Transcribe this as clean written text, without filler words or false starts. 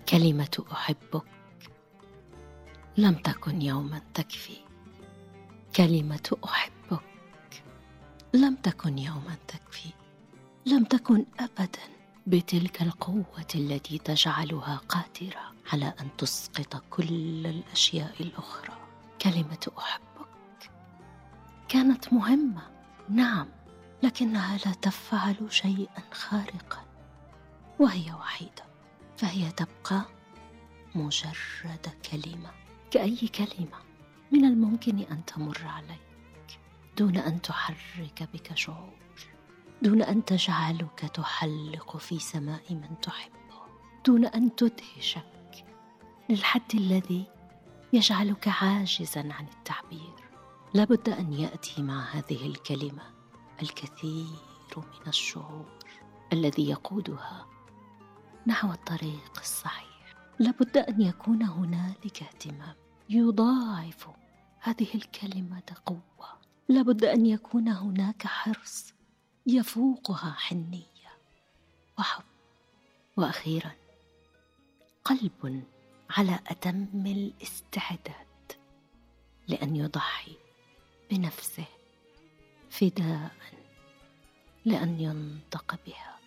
كلمة أحبك لم تكن يوما تكفي. كلمة أحبك لم تكن يوما تكفي. لم تكن أبدا بتلك القوة التي تجعلها قادرة على أن تسقط كل الأشياء الأخرى. كلمة أحبك كانت مهمة، نعم، لكنها لا تفعل شيئا خارقا، وهي وحيدة، فهي تبقى مجرد كلمة، كأي كلمة من الممكن أن تمر عليك دون أن تحرك بك شعور، دون أن تجعلك تحلق في سماء من تحبه، دون أن تدهشك للحد الذي يجعلك عاجزا عن التعبير. لابد أن يأتي مع هذه الكلمة الكثير من الشعور الذي يقودها نحو الطريق الصحيح. لابد أن يكون هنالك اهتمام يضاعف هذه الكلمة قوة. لابد أن يكون هناك حرص يفوقها حنية وحب. وأخيرا قلب على أتم الاستعداد لأن يضحي بنفسه فداء لأن ينطق بها.